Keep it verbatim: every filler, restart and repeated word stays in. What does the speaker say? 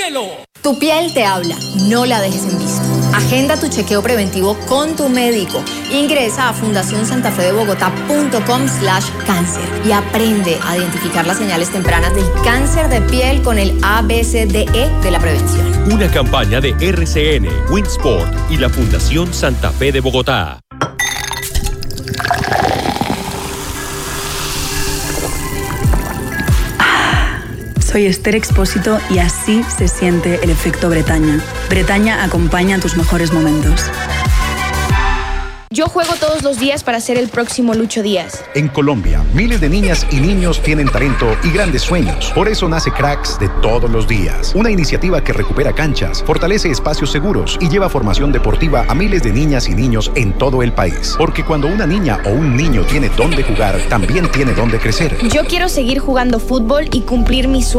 cielo. Tu piel te habla, no la dejes en visto. Agenda tu chequeo preventivo con tu médico. Ingresa a fundación santa fe de bogotá punto com slash cáncer y aprende a identificar las señales tempranas del cáncer de piel con el A B C D E de la prevención. Una campaña de R C N, Winsport y la Fundación Santa Fe de Bogotá. Soy Esther Expósito y así se siente el efecto Bretaña. Bretaña acompaña tus mejores momentos. Yo juego todos los días para ser el próximo Lucho Díaz. En Colombia, miles de niñas y niños tienen talento y grandes sueños. Por eso nace Cracks de todos los días. Una iniciativa que recupera canchas, fortalece espacios seguros y lleva formación deportiva a miles de niñas y niños en todo el país. Porque cuando una niña o un niño tiene dónde jugar, también tiene dónde crecer. Yo quiero seguir jugando fútbol y cumplir mis sueños.